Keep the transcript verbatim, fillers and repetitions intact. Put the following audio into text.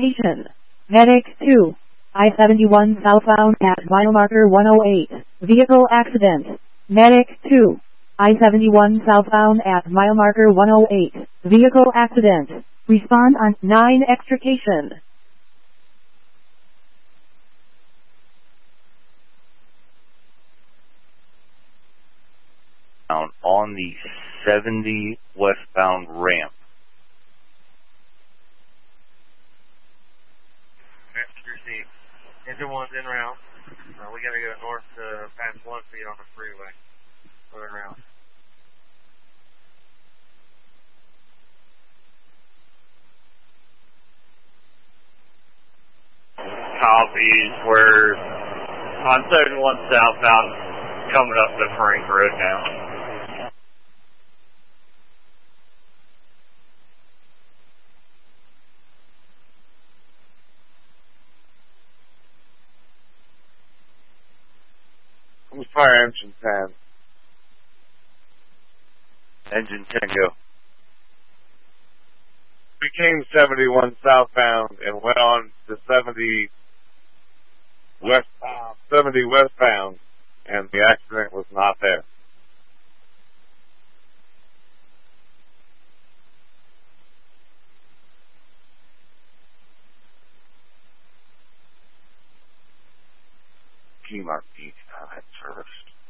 Location: Medic two. I seventy-one southbound at mile marker one oh eight. Vehicle accident. Medic two. I seventy-one southbound at mile marker one oh eight. Vehicle accident. Respond on nine extrication. On the seventy westbound ramp. Received. Engine one's en route. Uh, we gotta go north to past one feet on the freeway. We're en route. Copies. We're on seventy-one southbound, coming up the Frank Road now. Fire engine ten. Engine ten, go. Became seventy-one southbound and went on to seventy westbound, seventy westbound, and the accident was not there. Key mark eight, uh, at first.